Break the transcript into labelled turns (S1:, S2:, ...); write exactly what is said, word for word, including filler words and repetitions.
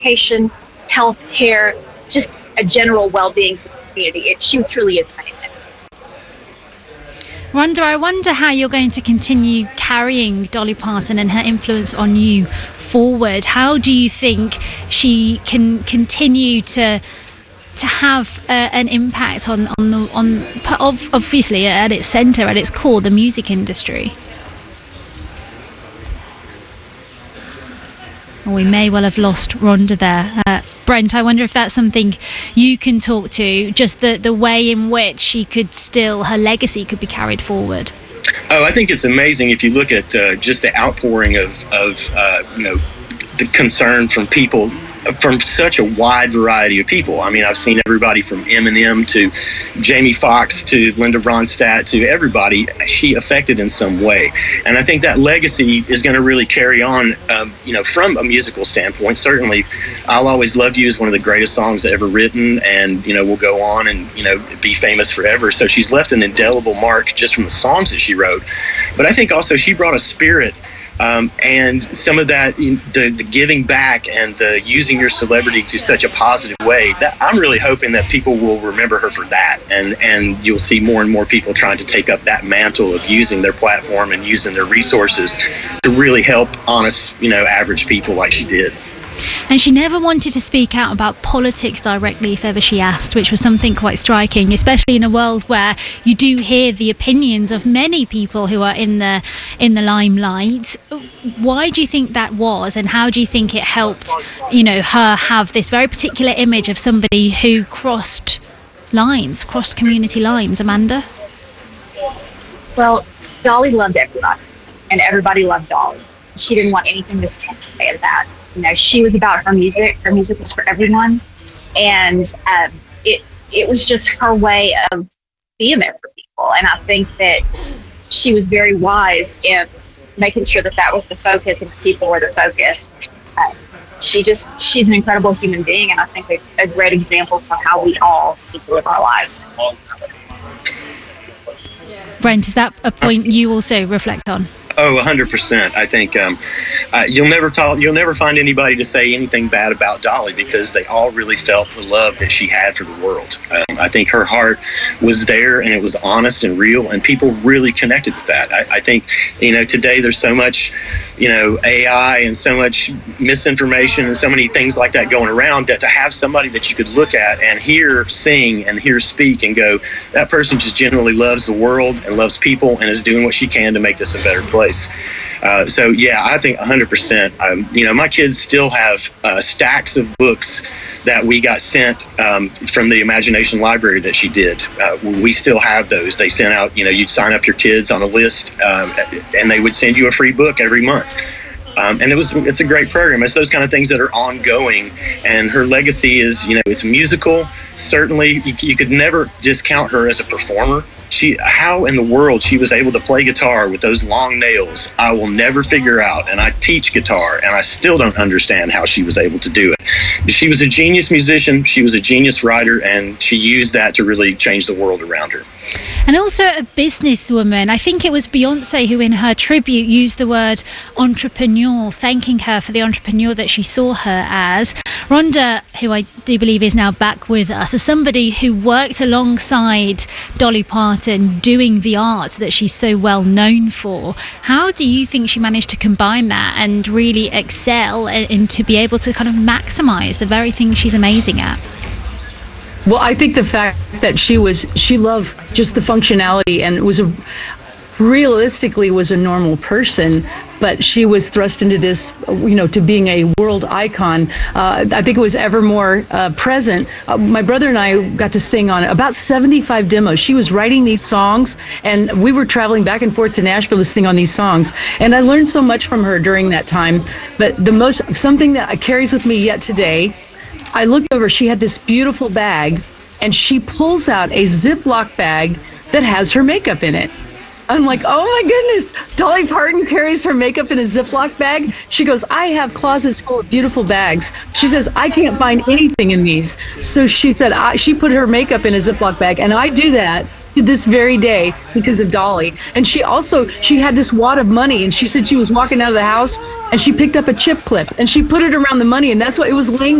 S1: education, health care, just a general well-being for this community. It, she truly is amazing.
S2: Rhonda, I wonder how you're going to continue carrying Dolly Parton and her influence on you forward. How do you think she can continue to to have uh, an impact on on the on of obviously at its centre, at its core, the music industry? Well, we may well have lost Rhonda there. Uh, Brent, I wonder if that's something you can talk to, just the, the way in which she could still, her legacy could be carried forward.
S3: Oh, I think it's amazing if you look at uh, just the outpouring of, of uh, you know, the concern from people, from such a wide variety of people. I mean, I've seen everybody from Eminem to Jamie Foxx to Linda Ronstadt to everybody she affected in some way. And I think that legacy is going to really carry on, um, you know, from a musical standpoint. Certainly, I'll Always Love You is one of the greatest songs ever written, and, you know, will go on and, you know, be famous forever. So she's left an indelible mark just from the songs that she wrote. But I think also she brought a spirit Um, and some of that, the, the giving back and the using your celebrity to such a positive way, that I'm really hoping that people will remember her for that. And, and you'll see more and more people trying to take up that mantle of using their platform and using their resources to really help honest, you know, average people like she did.
S2: And she never wanted to speak out about politics directly if ever she asked, which was something quite striking, especially in a world where you do hear the opinions of many people who are in the in the limelight. Why do you think that was, and how do you think it helped, you know, her have this very particular image of somebody who crossed lines, crossed community lines? Amanda?
S1: Well, Dolly loved everybody, and everybody loved Dolly. She didn't want anything to stand in the way of that. You know, she was about her music. Her music was for everyone, and um, it it was just her way of being there for people. And I think that she was very wise in making sure that that was the focus and people were the focus. Uh, she just she's an incredible human being, and I think a, a great example for how we all need to live our lives.
S2: Brent, is that a point you also reflect on?
S3: Oh, one hundred percent. I think um, uh, you'll never talk, you'll never find anybody to say anything bad about Dolly, because they all really felt the love that she had for the world. Um, I think her heart was there, and it was honest and real, and people really connected with that. I, I think, you know, today there's so much, you know, A I and so much misinformation and so many things like that going around, that to have somebody that you could look at and hear sing and hear speak and go, that person just genuinely loves the world and loves people and is doing what she can to make this a better place. Uh, so, yeah, I think one hundred percent. Um, you know, my kids still have uh, stacks of books that we got sent um, from the Imagination Library that she did. Uh, we still have those. They sent out, you know, you'd sign up your kids on a list, um, and they would send you a free book every month. Um, and it was it's a great program. It's those kind of things that are ongoing. And her legacy is, you know, it's musical. Certainly, you, you could never discount her as a performer. She, how in the world she was able to play guitar with those long nails, I will never figure out. And I teach guitar, and I still don't understand how she was able to do it. She was a genius musician. She was a genius writer, and she used that to really change the world around her.
S2: And also a businesswoman. I think it was Beyonce who in her tribute used the word entrepreneur, thanking her for the entrepreneur that she saw her as. Rhonda, who I do believe is now back with us, as somebody who worked alongside Dolly Parton doing the art that she's so well known for, how do you think she managed to combine that and really excel and to be able to kind of maximise the very thing she's amazing at?
S4: Well, I think the fact that she was, she loved just the functionality and was a, realistically was a normal person, but she was thrust into this, you know, to being a world icon. Uh, I think it was ever more uh, present. Uh, my brother and I got to sing on about seventy-five demos. She was writing these songs, and we were traveling back and forth to Nashville to sing on these songs. And I learned so much from her during that time. But the most, something that carries with me yet today, I looked over, she had this beautiful bag, and she pulls out a Ziploc bag that has her makeup in it. I'm like, oh my goodness, Dolly Parton carries her makeup in a Ziploc bag. She goes, I have closets full of beautiful bags. She says, I can't find anything in these. So she said, I, she put her makeup in a Ziploc bag, and I do that to this very day because of Dolly. And she also, she had this wad of money, and she said she was walking out of the house and she picked up a chip clip and she put it around the money, and that's what it was laying